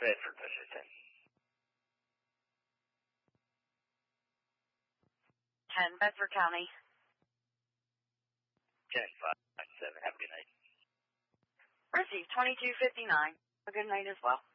Bedford, Washington. 10, Bedford County. 10-5-7. Have a good night. Received 2259. A good night as well.